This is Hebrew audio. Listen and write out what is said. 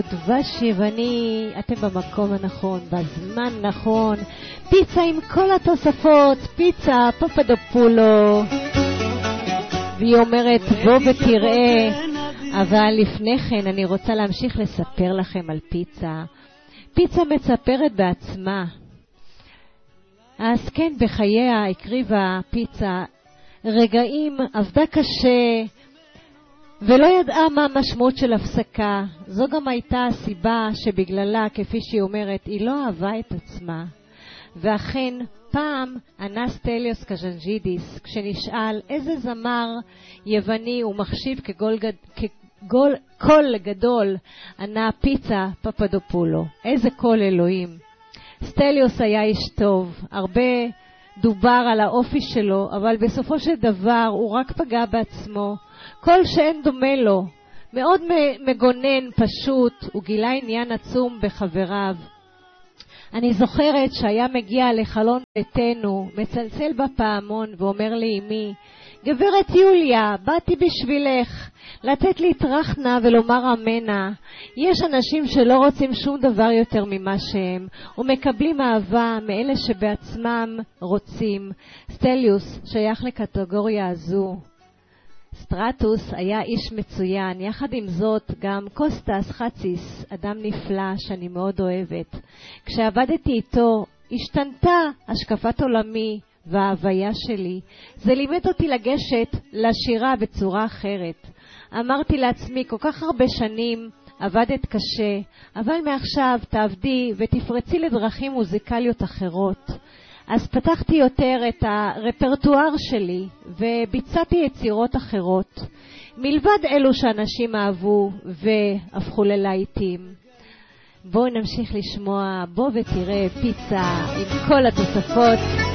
דבש יווני, אתם במקום הנכון, בזמן נכון. פיצה עם כל התוספות, פיצה פפדופולו. והיא אומרת בוא ותראה. אבל לפני כן אני רוצה להמשיך לספר לכם על פיצה. פיצה מספרת בעצמה. אז כן, בחייה הקריבה פיצה רגעים, עבדה קשה ולא ידעה מה המשמעות של הפסקה. זו גם הייתה הסיבה שבגללה, כפי שהיא אומרת, היא לא אהבה את עצמה. ואכן פעם ענה סטליוס קז'נג'ידיס, כשנשאל איזה זמר יווני הוא מחשיב קול גדול, ענה פיצה פפדופולו. איזה קול אלוהים. סטליוס היה איש טוב, הרבה דובר על האופי שלו, אבל בסופו של דבר הוא רק פגע בעצמו. כל שאין דומה לו, מאוד מגונן פשוט, הוא גילה עניין עצום בחבריו. אני זוכרת שהיה מגיע לחלון ביתנו, מצלצל בפעמון ואומר לאמי, גברת יוליה, באתי בשבילך, לתת לי תרחנה ולומר אמנה. יש אנשים שלא רוצים שום דבר יותר ממה שהם, ומקבלים אהבה מאלה שבעצמם רוצים. סטליוס שייך לקטגוריה הזו. סטרטוס היה איש מצוין, יחד עם זאת גם קוסטס חציס, אדם נפלא שאני מאוד אוהבת. כשעבדתי איתו השתנתה השקפת עולמי וההוויה שלי. זה לימד אותי לגשת לשירה בצורה אחרת. אמרתי לעצמי, כל כך הרבה שנים עבדת קשה, אבל מעכשיו תעבדי ותפרצי לדרכים מוזיקליות אחרות. אז פתחתי יותר את הרפרטואר שלי וביצעתי יצירות אחרות, מלבד אלו שאנשים אהבו והפכו ללהיטים. בואו נמשיך לשמוע, בוא ותראה פיצה עם כל התוספות.